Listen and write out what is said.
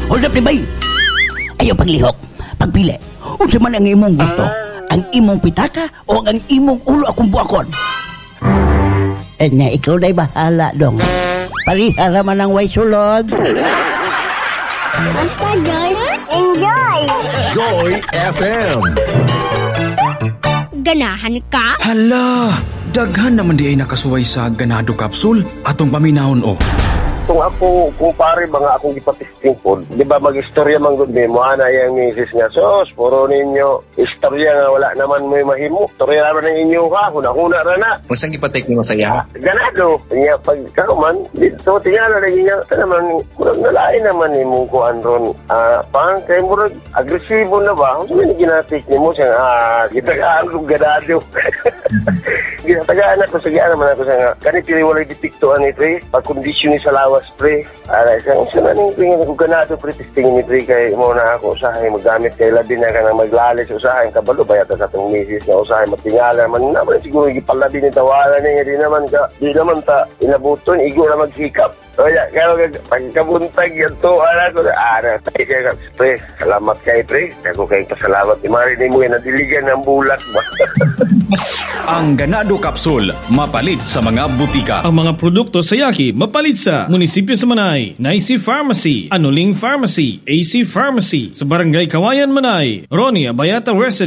Hold up, bay. Ayaw paglihok. Pagpili. Unsa man ang imong gusto? Ang imong pitaka o ang imong ulo akong buakon? Nya, ikaw na'y bahala dong. Pariha naman ang way sulod. Basta Joy, enjoy! Joy FM. Ganahan ka? Hala, daghan naman di ay nakasuway sa ganado capsule atong paminahon o. Kung ako, kumpare mga akong ipatisting po, di ba mag-istorya man gud mo, ana yung misis nga, sos, puro ninyo, istorya nga wala naman may mahimo, istorya naman ng inyo ha, huna-huna ra na. Kung saan ipatik mo saya? Ganado, niya pag kauman, dito, tingala na niya, naman, murag nalain naman ni mong kuan ron, pang, kay murag, agresibo na ba? Kung saan ginatik ni mo siya, gitagaan kong ganado. Ginatagaan ako, sagaan naman ako siya nga, kanit walay detiktuan ni pre, pag-kondisyon ni sa lawas pre, isang naning tingin ko ganado pre, testingin ni pre, kay muna ako usahay magamit kay labi na ka na maglalis usahay ang kabalo, bayata sa itong misis na usahay matingala naman siguro ipalabi ni tawanan niya, di naman ta inabuton, igo na magsikap. Kaya pagkabuntag yan to, ko na, pre, salamat kay pre, ako kay pasalamat, marinig mo yan, nadiligan ng bulat ba? Ang ganado capsule, mapalit sa mga butika. Ang mga produkto sa Yaki, mapalit sa Munisipyo sa Manay, Naisi Pharmacy, Anuling Pharmacy, AC Pharmacy, sa Barangay Kawayan, Manay, Ronnie Abayata Residence.